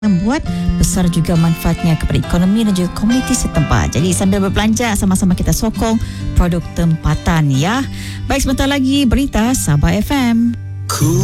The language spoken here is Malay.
membuat besar juga manfaatnya kepada ekonomi dan juga komuniti setempat. Jadi sambil berbelanja, sama-sama kita sokong produk tempatan ya. Baik, sebentar lagi berita Sabah FM.